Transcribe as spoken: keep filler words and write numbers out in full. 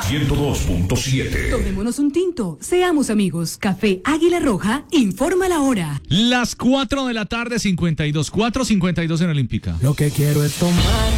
ciento dos punto siete. Tomémonos un tinto, seamos amigos. Café Águila Roja, informa la hora. Las cuatro de la tarde, cincuenta y dos, cuatro cincuenta y dos en Olímpica. Lo que quiero es tomar